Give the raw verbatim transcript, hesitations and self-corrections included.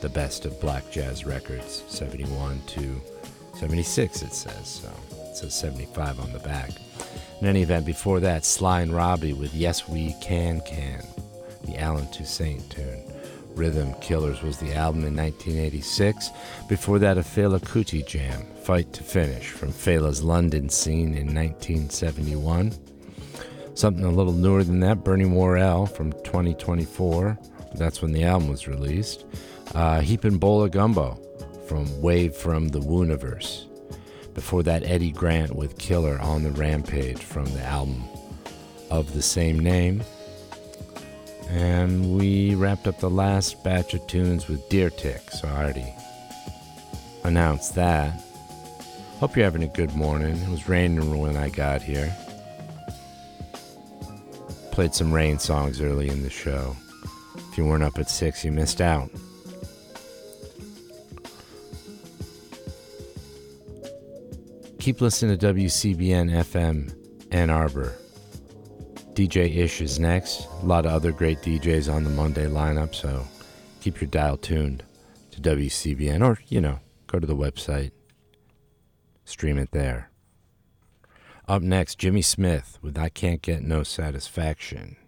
the best of black jazz records, seventy-one to seventy-six it says, so it says seventy-five on the back. In any event, before that, Sly and Robbie with Yes We Can Can, the Alan Toussaint tune. Rhythm Killers was the album in nineteen eighty-six. Before that, a Fela Kuti jam, Fight to Finish, from Fela's London scene in nineteen seventy-one. Something a little newer than that, Bernie Worrell from twenty twenty-four. That's when the album was released. Uh, Heapin' Bowl of Gumbo from Wave from the Wooniverse. Before that, Eddie Grant with Killer on the Rampage from the album of the same name. And we wrapped up the last batch of tunes with Deer Tick, so I already announced that. Hope you're having a good morning. It was raining when I got here. Played some rain songs early in the show. If you weren't up at six, you missed out. Keep listening to W C B N F M Ann Arbor. D J Ish is next. A lot of other great D Js on the Monday lineup, so keep your dial tuned to W C B N, or, you know, go to the website, stream it there. Up next, Jimmy Smith with I Can't Get No Satisfaction.